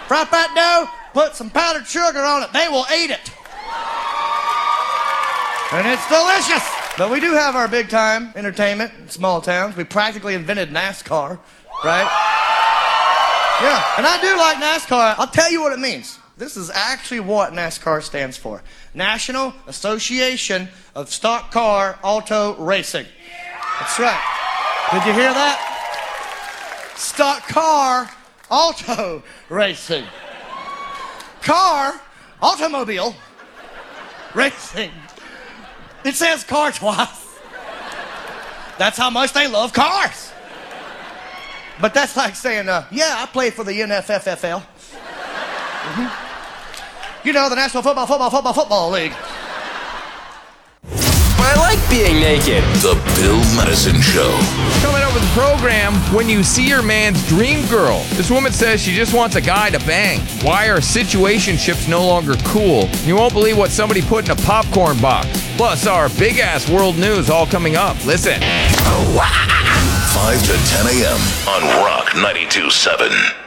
Fry up that dough, put some powdered sugar on it. They will eat it. And it's delicious. But we do have our big time entertainment in small towns. We practically invented NASCAR, right? Yeah, and I do like NASCAR. I'll tell you what it means. This is actually what NASCAR stands for. National Association of Stock Car Auto Racing. That's right. Did you hear that? Stock Car Auto Racing. Car, automobile, racing. It says car twice. That's how much they love cars. But that's like saying, yeah, I played for the NFFFL. Mm-hmm. You know, the National Football League. I like being naked. The Bill Madison Show. Coming up with the program, when you see your man's dream girl. This woman says she just wants a guy to bang. Why are situationships no longer cool? You won't believe what somebody put in a popcorn box. Plus our big-ass world news all coming up. Listen. 5 to 10 a.m. on Rock 92.7.